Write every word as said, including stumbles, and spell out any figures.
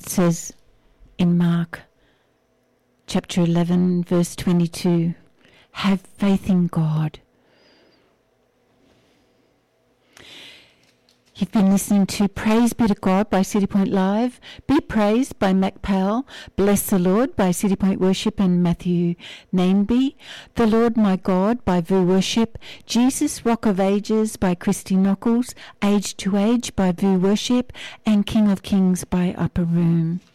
it says in Mark chapter eleven, verse twenty-two, have faith in God. You've been listening to Praise Be to God by City Point Live, Be Praised by Mac Powell, Bless the Lord by City Point Worship and Matthew Nainby, The Lord My God by Voo Worship, Jesus Rock of Ages by Christy Nockels, Age to Age by Voo Worship, and King of Kings by Upper Room.